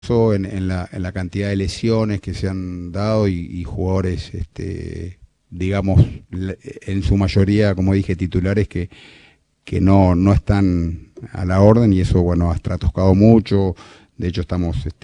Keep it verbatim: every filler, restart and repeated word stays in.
En, en, la, en la cantidad de lesiones que se han dado y, y jugadores, este, digamos, en su mayoría, como dije, titulares que, que no, no están a la orden, y eso, bueno, ha trastocado mucho. De hecho, estamos... Este,